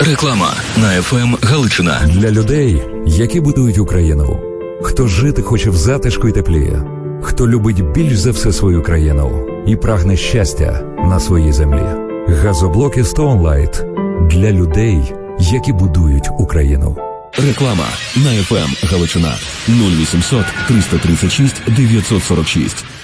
Реклама на ФМ Галичина. Для людей, які будують Україну. Хто жити хоче в затишку й теплі. Хто любить більш за все свою країну і прагне щастя на своїй землі. Газоблоки Stone Light для людей, які будують Україну. Реклама на ФМ Галичина. 0800 336 946.